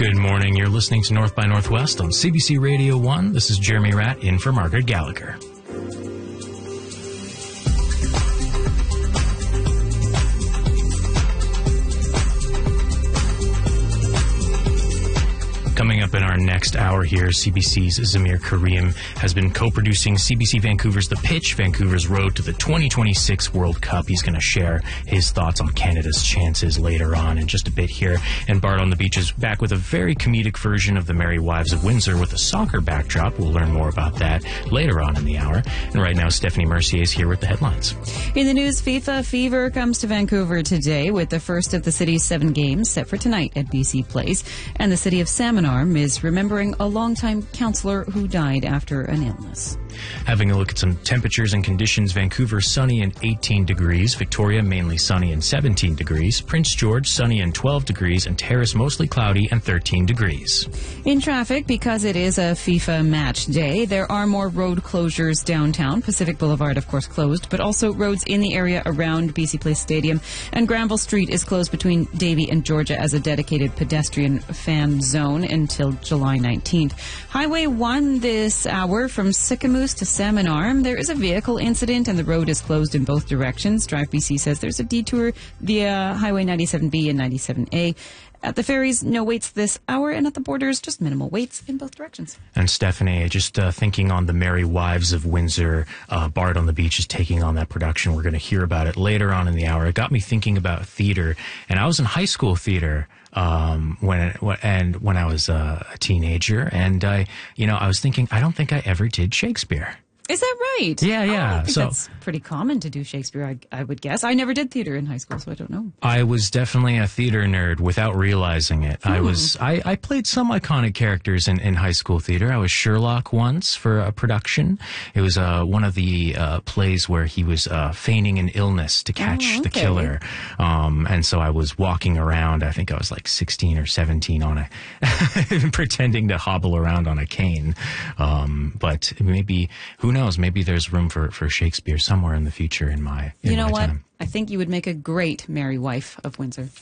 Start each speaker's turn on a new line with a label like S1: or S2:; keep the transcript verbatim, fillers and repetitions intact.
S1: Good morning. You're listening to North by Northwest on C B C Radio one. This is Jeremy Ratt in for Margaret Gallagher. Coming up in our next hour here, C B C's Zamir Karim has been co-producing C B C Vancouver's The Pitch, Vancouver's road to the twenty twenty-six World Cup. He's going to share his thoughts on Canada's chances later on in just a bit here. And Bart on the Beach is back with a very comedic version of The Merry Wives of Windsor with a soccer backdrop. We'll learn more about that later on in the hour. And right now, Stephanie Mercier is here with the headlines.
S2: In the news, FIFA fever comes to Vancouver today with the first of the city's seven games set for tonight at B C Place. And the city of Salmon Arm is remembering a longtime councillor who died after an illness.
S1: Having a look at some temperatures and conditions, Vancouver sunny and eighteen degrees, Victoria mainly sunny and seventeen degrees, Prince George sunny and twelve degrees, and Terrace mostly cloudy and thirteen degrees.
S2: In traffic, because it is a FIFA match day, there are more road closures downtown. Pacific Boulevard, of course, closed, but also roads in the area around B C Place Stadium. And Granville Street is closed between Davie and Georgia as a dedicated pedestrian fan zone until July nineteenth. Highway one this hour from Sycamoose to Salmon Arm. There is a vehicle incident and the road is closed in both directions. Drive B C says there's a detour via Highway ninety-seven B and ninety-seven A. At the ferries, no waits this hour, and at the borders, just minimal waits in both directions.
S1: And Stephanie, just uh, thinking on The Merry Wives of Windsor, uh, Bart on the Beach is taking on that production. We're going to hear about it later on in the hour. It got me thinking about theater, and I was in high school theater um, when and when I was uh, a teenager, and I, you know, I was thinking, I don't think I ever did Shakespeare.
S2: Is that right?
S1: Yeah, yeah.
S2: Oh, I think
S1: so
S2: that's pretty common to do Shakespeare, I, I would guess. I never did theater in high school, so I don't know.
S1: I was definitely a theater nerd without realizing it. Hmm. I was I, I played some iconic characters in, in high school theater. I was Sherlock once for a production. It was uh, one of the uh, plays where he was uh, feigning an illness to catch
S2: oh, okay.
S1: the killer. Um, and so I was walking around, I think I was like sixteen or seventeen on a pretending to hobble around on a cane. Um, but maybe, who knows, maybe there's room for, for Shakespeare somewhere in the future in my in
S2: You know
S1: my
S2: what?
S1: time.
S2: I think you would make a great Merry Wife of Windsor.